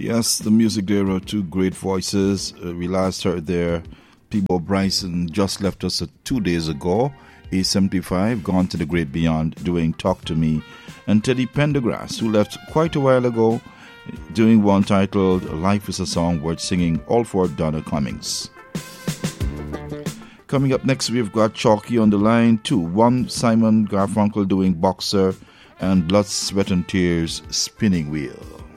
Yes, the music there are two great voices. We last heard there Peabo Bryson just left us 2 days ago. He's 75, gone to the great beyond, doing Talk to Me. And Teddy Pendergrass, who left quite a while ago, doing one titled Life is a Song Worth Singing, all for Donna Cummings. Coming up next, we've got Chalky on the line, too. One, Simon Garfunkel doing Boxer, and Blood, Sweat and Tears, Spinning Wheel.